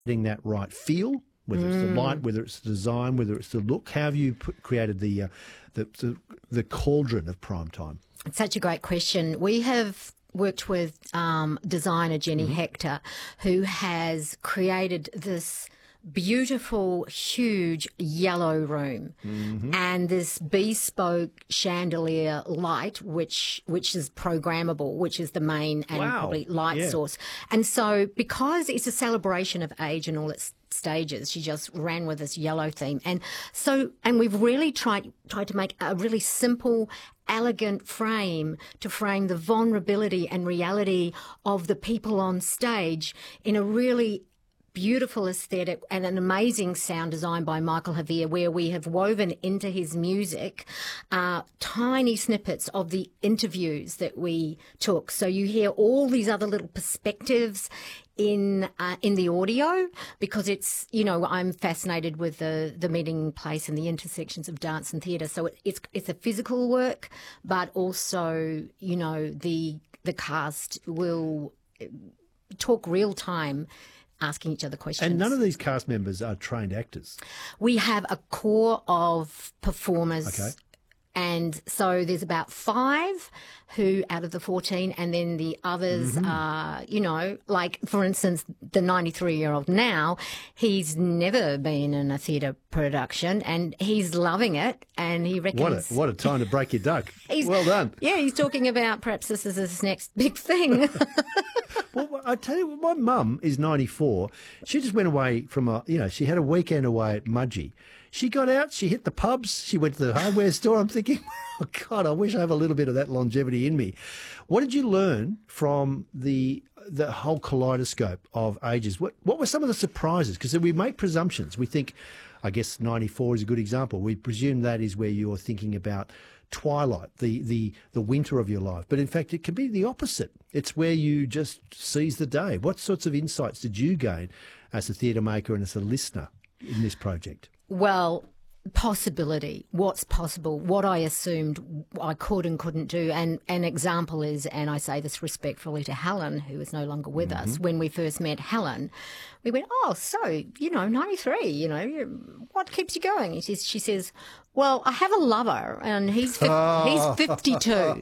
getting that right feel, whether it's the light, whether it's the design, whether it's the look? How have you created the cauldron of prime time? It's such a great question. We have worked with designer Jenny Hector, who has created this beautiful, huge yellow room and this bespoke chandelier light, which is programmable, which is the main and probably light source. And so because it's a celebration of age and all its stages, she just ran with this yellow theme. And we've really tried to make a really simple, elegant frame to frame the vulnerability and reality of the people on stage in a really beautiful aesthetic and an amazing sound design by Michael Javier, where we have woven into his music tiny snippets of the interviews that we took. So you hear all these other little perspectives in the audio, because it's, I'm fascinated with the meeting place and the intersections of dance and theatre. So it's a physical work, but also, the cast will talk real time, asking each other questions. And none of these cast members are trained actors. We have a core of performers. Okay. And so there's about 5 who out of the 14, and then the others are, like, for instance, the 93-year-old now, he's never been in a theatre production and he's loving it, and he reckons... What a time to break your duck. Well done. Yeah, he's talking about perhaps this is his next big thing. Well, I tell you, my mum is 94. She just went away from she had a weekend away at Mudgee. She got out, she hit the pubs, she went to the hardware store. I'm thinking, oh, God, I wish I have a little bit of that longevity in me. What did you learn from the whole kaleidoscope of ages? What were some of the surprises? Because we make presumptions. We think, I guess 94 is a good example. We presume that is where you're thinking about twilight, the winter of your life. But in fact, it can be the opposite. It's where you just seize the day. What sorts of insights did you gain as a theatre maker and as a listener in this project? Well, possibility, what's possible, what I assumed I could and couldn't do. And an example is, and I say this respectfully to Helen, who is no longer with us, when we first met Helen, we went, oh, so, 93, what keeps you going? She says, well, I have a lover and he's 52,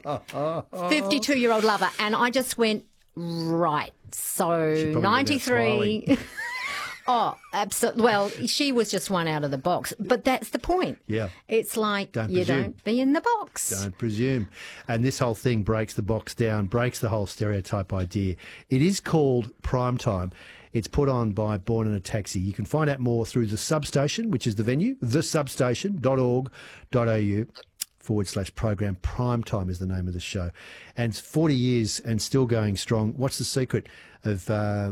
52-year-old lover. And I just went, right, so 93... Oh, absolutely. Well, she was just one out of the box. But that's the point. Yeah. It's like don't be in the box. Don't presume. And this whole thing breaks the box down, breaks the whole stereotype idea. It is called Primetime. It's put on by Born in a Taxi. You can find out more through The Substation, which is the venue, thesubstation.org.au/program. Primetime is the name of the show. And 40 years and still going strong. What's the secret of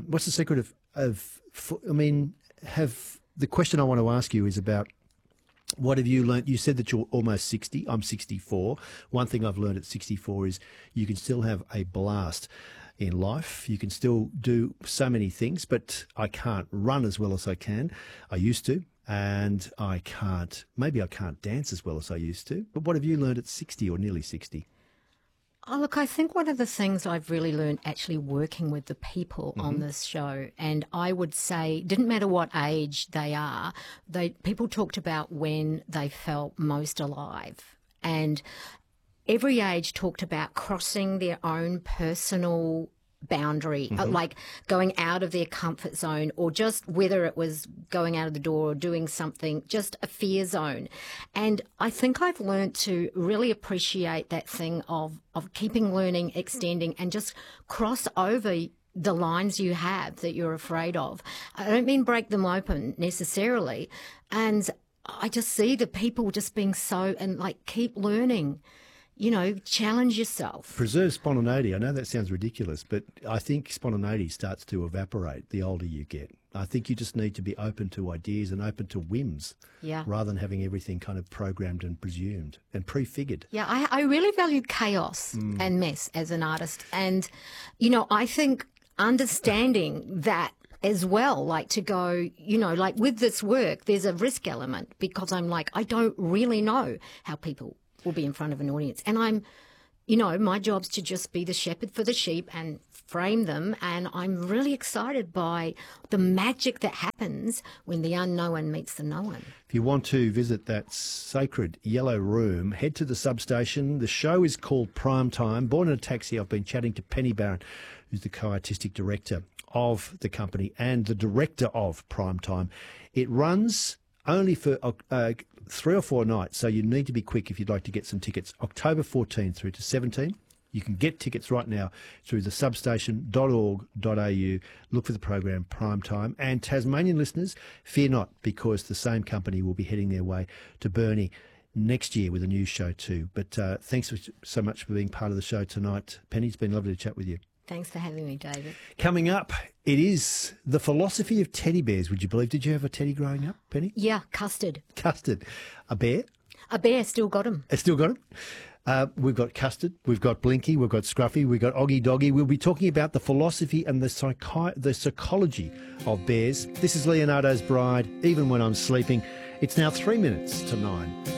the question I want to ask you is about what have you learnt? You said that you're almost 60. I'm 64. One thing I've learned at 64 is you can still have a blast in life. You can still do so many things, but I can't run as well as I can. I used to, and maybe I can't dance as well as I used to. But what have you learned at 60 or nearly 60? Oh, look, I think one of the things I've really learned actually working with the people on this show, and I would say, didn't matter what age they are, people talked about when they felt most alive. And every age talked about crossing their own personal boundary, like going out of their comfort zone, or just whether it was going out of the door or doing something, just a fear zone. And I think I've learned to really appreciate that thing of keeping learning, extending, and just cross over the lines you have that you're afraid of. I don't mean break them open necessarily. And I just see the people just being keep learning. Challenge yourself. Preserve spontaneity. I know that sounds ridiculous, but I think spontaneity starts to evaporate the older you get. I think you just need to be open to ideas and open to whims, rather than having everything kind of programmed and presumed and prefigured. Yeah, I really value chaos and mess as an artist. And, I think understanding that as well, like to go, like with this work, there's a risk element because I'm like, I don't really know how people will be in front of an audience. And I'm my job's to just be the shepherd for the sheep and frame them. And I'm really excited by the magic that happens when the unknown meets the known. If you want to visit that sacred yellow room, head to the substation. The show is called Prime Time. Born in a Taxi, I've been chatting to Penny Barron, who's the co-artistic director of the company and the director of Prime Time. It runs only for 3 or 4 nights, so you need to be quick if you'd like to get some tickets. October 14 through to 17. You can get tickets right now through the substation.org.au. Look for the program Prime Time. And Tasmanian listeners, fear not, because the same company will be heading their way to Burnie next year with a new show too. But thanks so much for being part of the show tonight. Penny, it's been lovely to chat with you. Thanks for having me, David. Coming up, it is the philosophy of teddy bears. Would you believe? Did you have a teddy growing up, Penny? Yeah, Custard. Custard. A bear? A bear, still got him. Still got him? We've got Custard, we've got Blinky, we've got Scruffy, we've got Oggy Doggy. We'll be talking about the philosophy and the psychology of bears. This is Leonardo's Bride, Even When I'm Sleeping. It's now 3 minutes to 9.